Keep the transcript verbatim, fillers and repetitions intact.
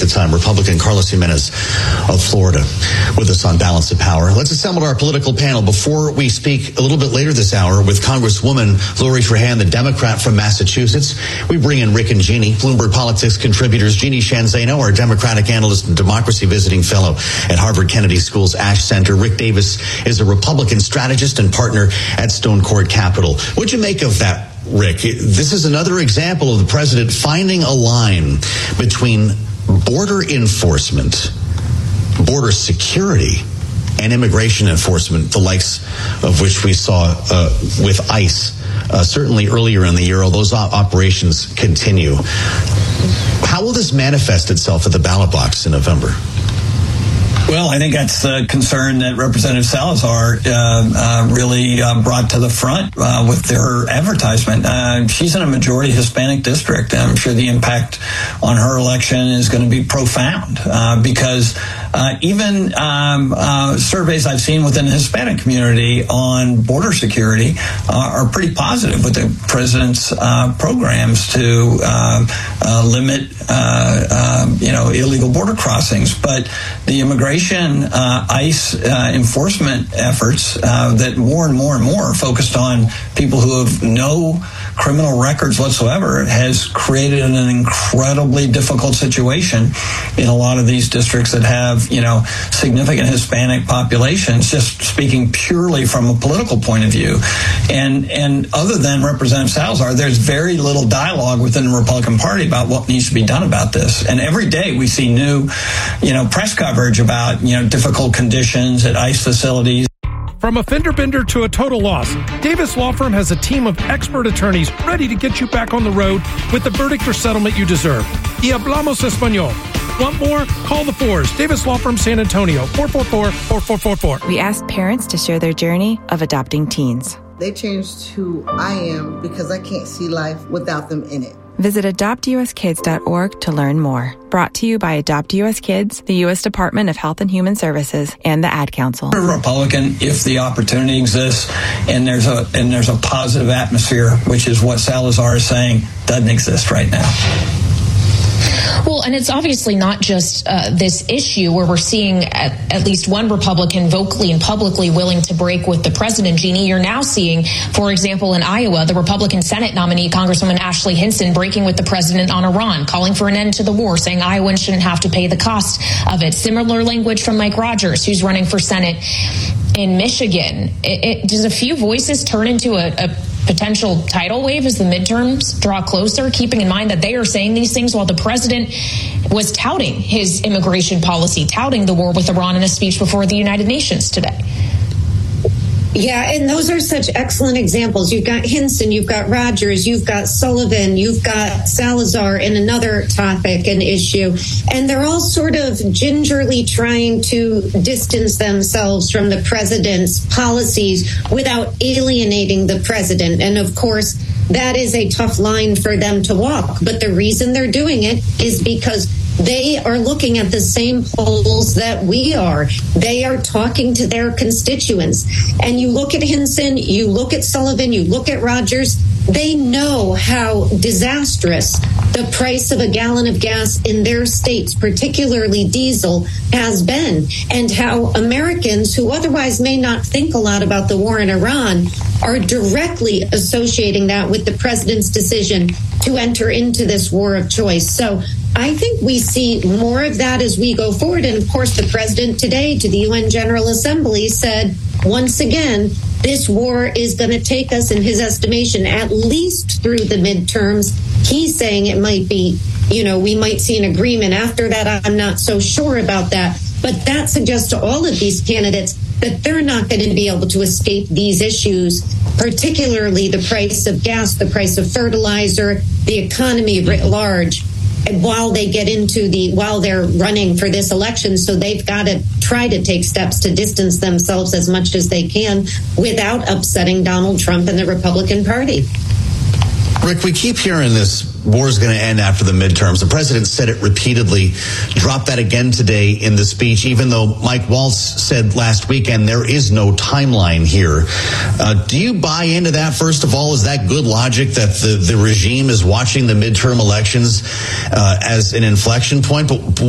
time, Republican Carlos Jimenez of Florida, with us on Balance of Power. Let's assemble our political panel. Before we speak a little bit later this hour with Congresswoman Lori Trahan, the Democrat from Massachusetts, we bring in Rick and Jeannie, Bloomberg Politics contributors. Jeannie Shanzano, our Democratic analyst and democracy visiting fellow at Harvard Kennedy School's Ash Center. Rick Davis is a Republican strategist and partner at Stone Court Capital. What'd you make of that, Rick? This is another example of the president finding a line between border enforcement, border security, and immigration enforcement, the likes of which we saw uh, with ICE, uh, certainly earlier in the year, although those op- operations continue. How will this manifest itself at the ballot box in November? Well, I think that's the concern that Representative Salazar uh, uh, really uh, brought to the front uh, with her advertisement. Uh, she's in a majority Hispanic district. I'm sure the impact on her election is going to be profound uh, because uh, even um, uh, surveys I've seen within the Hispanic community on border security uh, are pretty positive with the president's uh, programs to uh, uh, limit, uh, um, you know, illegal border crossings. But the immigration Uh, ICE uh, enforcement efforts uh, that more and more and more are focused on people who have no criminal records whatsoever has created an incredibly difficult situation in a lot of these districts that have, you know, significant Hispanic populations, just speaking purely from a political point of view. And and other than Representative Salazar, there's very little dialogue within the Republican Party about what needs to be done about this. And every day we see new, you know, press coverage about, you know, difficult conditions at ICE facilities. From a fender bender to a total loss, Davis Law Firm has a team of expert attorneys ready to get you back on the road with the verdict or settlement you deserve. Y hablamos español. Want more? Call the Fours. Davis Law Firm San Antonio, four four four, four four four four. We asked parents to share their journey of adopting teens. They changed who I am because I can't see life without them in it. Visit adopt u s kids dot org to learn more. Brought to you by Adopt U S Kids, the U S Department of Health and Human Services, and the Ad Council. A Republican, if the opportunity exists and there's a and there's a positive atmosphere, which is what Salazar is saying, doesn't exist right now. Well, and it's obviously not just uh, this issue where we're seeing at, at least one Republican vocally and publicly willing to break with the president, Jeannie. You're now seeing, for example, in Iowa, the Republican Senate nominee, Congresswoman Ashley Hinson, breaking with the president on Iran, calling for an end to the war, saying Iowans shouldn't have to pay the cost of it. Similar language from Mike Rogers, who's running for Senate in Michigan. It, it, does a few voices turn into a, a potential tidal wave as the midterms draw closer, keeping in mind that they are saying these things while the president was touting his immigration policy, touting the war with Iran in a speech before the United Nations today? Yeah, and those are such excellent examples. You've got Hinson, you've got Rogers, you've got Sullivan, you've got Salazar in another topic and issue. And they're all sort of gingerly trying to distance themselves from the president's policies without alienating the president. And of course, that is a tough line for them to walk. But the reason they're doing it is because they are looking at the same polls that we are. They are talking to their constituents. And you look at Hinson, you look at Sullivan, you look at Rogers, they know how disastrous the price of a gallon of gas in their states, particularly diesel, has been, and how Americans who otherwise may not think a lot about the war in Iran are directly associating that with the president's decision to enter into this war of choice. So I think we see more of that as we go forward. And of course, the president today to the U N General Assembly said, once again, this war is going to take us, in his estimation, at least through the midterms. He's saying it might be, you know, we might see an agreement after that. I'm not so sure about that. But that suggests to all of these candidates that they're not going to be able to escape these issues, particularly the price of gas, the price of fertilizer, the economy writ large, while they get into the, while they're running for this election. So they've got to try to take steps to distance themselves as much as they can without upsetting Donald Trump and the Republican Party. Rick, we keep hearing this war is going to end after the midterms. The president said it repeatedly, dropped that again today in the speech, even though Mike Waltz said last weekend there is no timeline here. Uh, do you buy into that, first of all? Is that good logic that the, the regime is watching the midterm elections uh, as an inflection point? But